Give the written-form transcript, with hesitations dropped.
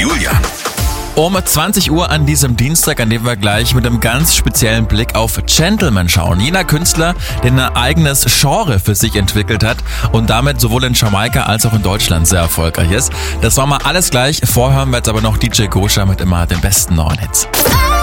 Julian. Um 20 Uhr an diesem Dienstag, an dem wir gleich mit einem ganz speziellen Blick auf Gentleman schauen. Jener Künstler, der ein eigenes Genre für sich entwickelt hat und damit sowohl in Jamaika als auch in Deutschland sehr erfolgreich ist. Das war mal alles gleich. Vorher hören wir jetzt aber noch DJ Gosha mit immer den besten neuen Hits.